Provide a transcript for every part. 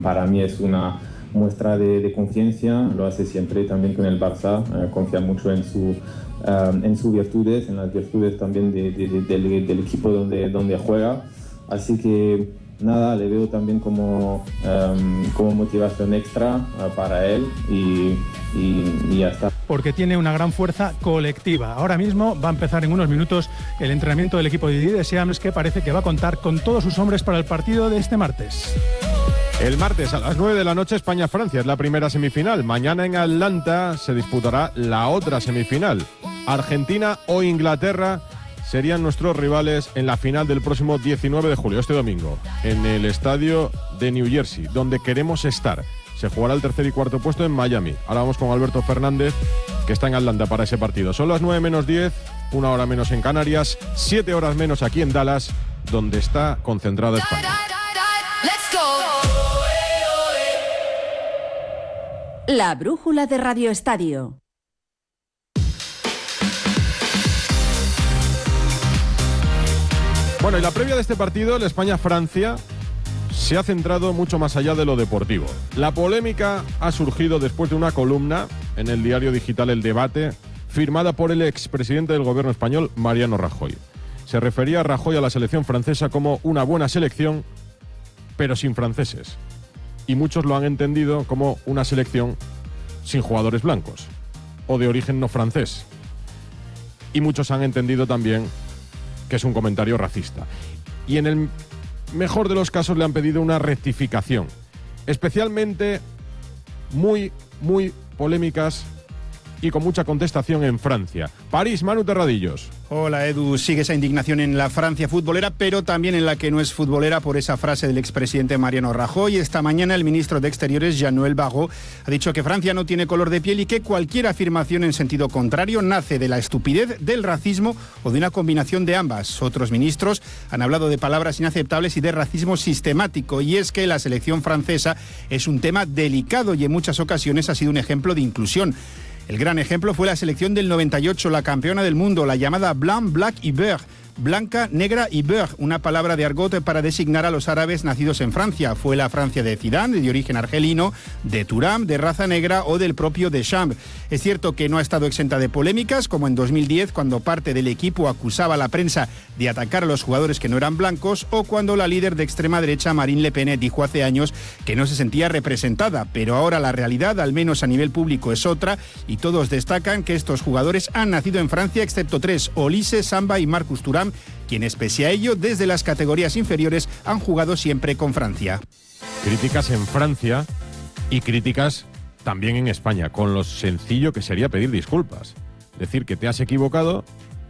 Para mí es una muestra de confianza, lo hace siempre también con el Barça, confía mucho en sus virtudes, en las virtudes también del equipo donde juega, así que nada, le veo también como motivación extra para él y ya está. Porque tiene una gran fuerza colectiva. Ahora mismo va a empezar en unos minutos el entrenamiento del equipo de Didier Deschamps, que parece que va a contar con todos sus hombres para el partido de este martes. El martes a las 9 de la noche España-Francia es la primera semifinal. Mañana en Atlanta se disputará la otra semifinal. Argentina o Inglaterra serían nuestros rivales en la final del próximo 19 de julio, este domingo, en el estadio de New Jersey, donde queremos estar. Se jugará el tercer y cuarto puesto en Miami. Ahora vamos con Alberto Fernández, que está en Atlanta para ese partido. Son las 9 menos 10, 1 hora menos en Canarias, 7 horas menos aquí en Dallas, donde está concentrada España. La brújula de Radio Estadio. Bueno, y la previa de este partido, el España-Francia, se ha centrado mucho más allá de lo deportivo. La polémica ha surgido después de una columna en el diario digital El Debate, firmada por el expresidente del gobierno español, Mariano Rajoy. Se refería a Rajoy a la selección francesa como una buena selección, pero sin franceses. Y muchos lo han entendido como una selección sin jugadores blancos o de origen no francés. Y muchos han entendido también que es un comentario racista. Y en el mejor de los casos le han pedido una rectificación. Especialmente muy polémicas y con mucha contestación en Francia. París, Manu Terradillos. Hola Edu, sigue esa indignación en la Francia futbolera, pero también en la que no es futbolera por esa frase del expresidente Mariano Rajoy. Esta mañana el ministro de Exteriores, Jean-Noël Barrot, ha dicho que Francia no tiene color de piel y que cualquier afirmación en sentido contrario nace de la estupidez, del racismo o de una combinación de ambas. Otros ministros han hablado de palabras inaceptables y de racismo sistemático, y es que la selección francesa es un tema delicado y en muchas ocasiones ha sido un ejemplo de inclusión. El gran ejemplo fue la selección del 98, la campeona del mundo, la llamada Blanc, Black y Beurre. Blanca, negra y beurre, una palabra de argot para designar a los árabes nacidos en Francia. Fue la Francia de Zidane, de origen argelino, de Thuram, de raza negra o del propio Deschamps. Es cierto que no ha estado exenta de polémicas, como en 2010, cuando parte del equipo acusaba a la prensa de atacar a los jugadores que no eran blancos, o cuando la líder de extrema derecha, Marine Le Pen, dijo hace años que no se sentía representada. Pero ahora la realidad, al menos a nivel público, es otra, y todos destacan que estos jugadores han nacido en Francia, excepto tres: Olise, Samba y Marcus Thuram, quienes pese a ello desde las categorías inferiores han jugado siempre con Francia. Críticas en Francia y críticas también en España, con lo sencillo que sería pedir disculpas, decir que te has equivocado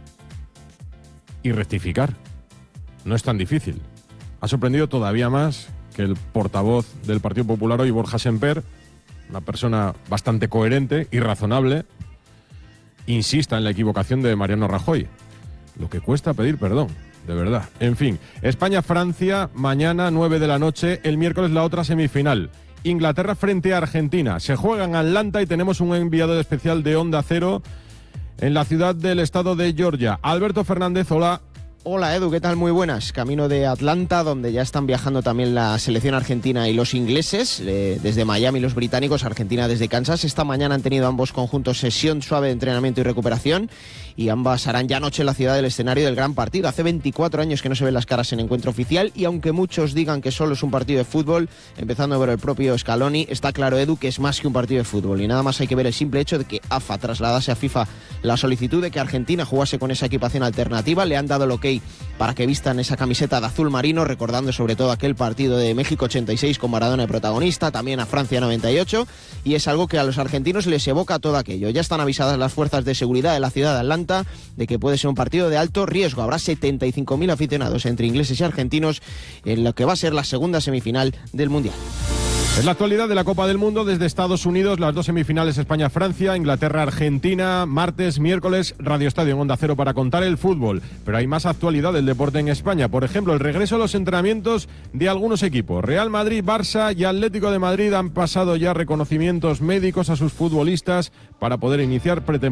y rectificar. No es tan difícil. Ha sorprendido todavía más que el portavoz del Partido Popular hoy, Borja Semper, una persona bastante coherente y razonable, insista en la equivocación de Mariano Rajoy. Lo que cuesta pedir perdón, de verdad. En fin, España-Francia, mañana 9 de la noche, el miércoles la otra semifinal. Inglaterra frente a Argentina. Se juega en Atlanta y tenemos un enviado especial de Onda Cero en la ciudad del estado de Georgia. Alberto Fernández, hola. Hola Edu, ¿qué tal? Muy buenas. Camino de Atlanta, donde ya están viajando también la selección argentina y los ingleses, desde Miami los británicos, Argentina desde Kansas. Esta mañana han tenido ambos conjuntos sesión suave de entrenamiento y recuperación, y ambas harán ya anoche en la ciudad del escenario del gran partido. Hace 24 años que no se ven las caras en encuentro oficial, y aunque muchos digan que solo es un partido de fútbol, empezando por el propio Scaloni, está claro, Edu, que es más que un partido de fútbol, y nada más hay que ver el simple hecho de que AFA trasladase a FIFA la solicitud de que Argentina jugase con esa equipación alternativa. Le han dado el ok para que vistan esa camiseta de azul marino, recordando sobre todo aquel partido de México 86 con Maradona de protagonista, también a Francia 98, y es algo que a los argentinos les evoca todo aquello. Ya están avisadas las fuerzas de seguridad de la ciudad de Atlanta de que puede ser un partido de alto riesgo. Habrá 75.000 aficionados entre ingleses y argentinos en lo que va a ser la segunda semifinal del Mundial. Es la actualidad de la Copa del Mundo desde Estados Unidos, las dos semifinales España-Francia, Inglaterra-Argentina, martes, miércoles, Radio Estadio en Onda Cero para contar el fútbol. Pero hay más actualidad del deporte en España. Por ejemplo, el regreso a los entrenamientos de algunos equipos. Real Madrid, Barça y Atlético de Madrid han pasado ya reconocimientos médicos a sus futbolistas para poder iniciar pretemporada.